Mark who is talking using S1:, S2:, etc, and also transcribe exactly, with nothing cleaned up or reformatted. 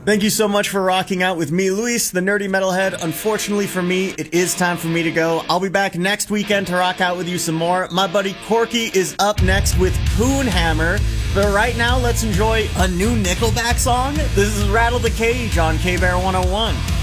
S1: Thank you so much for rocking out with me, Luis, the nerdy metalhead. Unfortunately for me, it is time for me to go. I'll be back next weekend to rock out with you some more. My buddy Corky is up next with Poonhammer. But right now, let's enjoy a new Nickelback song. This is Rattle the Cage on K-Bear one oh one.